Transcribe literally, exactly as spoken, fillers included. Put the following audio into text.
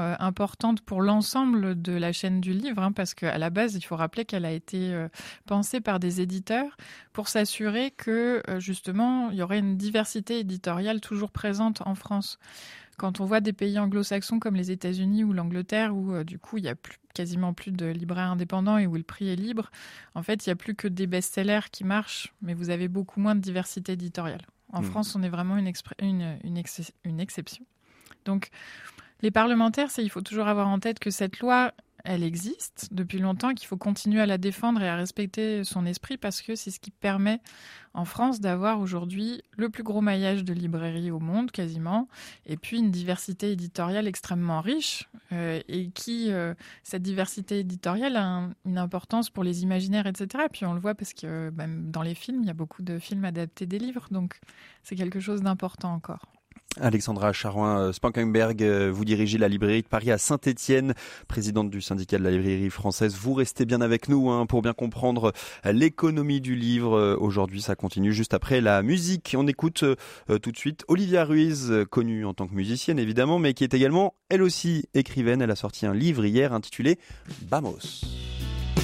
euh, importante pour l'ensemble de la chaîne du livre, hein, parce qu'à la base, il faut rappeler qu'elle a été euh, pensée par des éditeurs pour s'assurer que, euh, justement, il y aurait une diversité éditoriale toujours présente en France. Quand on voit des pays anglo-saxons comme les États-Unis ou l'Angleterre, où euh, du coup il y a plus, quasiment plus de libraires indépendants et où le prix est libre, en fait il n'y a plus que des best-sellers qui marchent, mais vous avez beaucoup moins de diversité éditoriale. En mmh. France, on est vraiment une, expr- une, une, ex- une exception. Donc les parlementaires, c'est, il faut toujours avoir en tête que cette loi, elle existe depuis longtemps, qu'il faut continuer à la défendre et à respecter son esprit, parce que c'est ce qui permet en France d'avoir aujourd'hui le plus gros maillage de librairies au monde, quasiment, et puis une diversité éditoriale extrêmement riche, euh, et qui, euh, cette diversité éditoriale a un, une importance pour les imaginaires, et cetera. Et puis on le voit parce que même dans les films, il y a beaucoup de films adaptés des livres, donc c'est quelque chose d'important encore. Alexandra Charouin-Spankenberg, vous dirigez la librairie de Paris à Saint-Étienne, présidente du syndicat de la librairie française. Vous restez bien avec nous hein, pour bien comprendre l'économie du livre. Aujourd'hui, ça continue juste après la musique. On écoute euh, tout de suite Olivia Ruiz, connue en tant que musicienne évidemment, mais qui est également, elle aussi, écrivaine. Elle a sorti un livre hier intitulé Vamos.